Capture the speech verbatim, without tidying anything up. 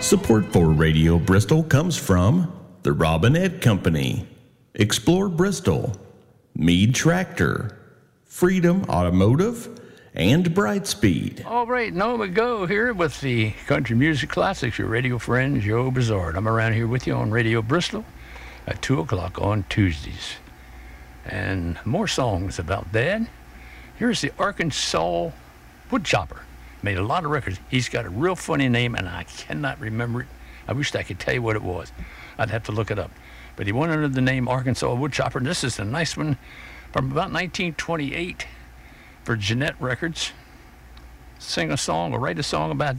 Support for Radio Bristol comes from the Robinette Company, Explore Bristol, Mead Tractor, Freedom Automotive, and Brightspeed. All right, now we go here with the Country Music Classics, your radio friend, Joe Bizarre. I'm around here with you on Radio Bristol at two o'clock on Tuesdays. And more songs about that. Here's the Arkansas Woodchopper. Made a lot of records. He's got a real funny name, and I cannot remember it. I wish I could tell you what it was. I'd have to look it up. But he went under the name Arkansas Woodchopper. And this is a nice one from about nineteen twenty-eight for Jeanette Records. Sing a song or write a song about